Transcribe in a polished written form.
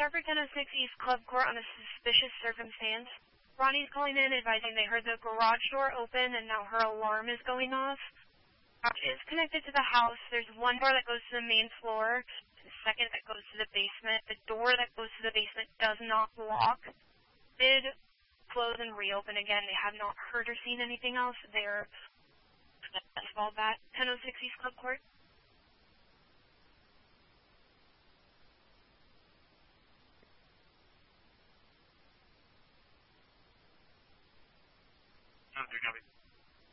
Starford 1006 East Club Court on a suspicious circumstance. Ronnie's calling in advising they heard the garage door open and now her alarm is going off. It's connected to the house. There's one door that goes to the main floor, the second that goes to the basement. The door that goes to the basement does not lock. Did close and reopen again. They have not heard or seen anything else. They're all that 1006 East Club Court. Copy.